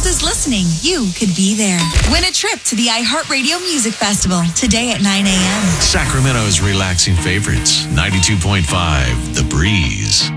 is listening, you could be there. Win a trip to the iHeartRadio Music Festival today at 9 a.m. Sacramento's relaxing favorites, 92.5 The Breeze.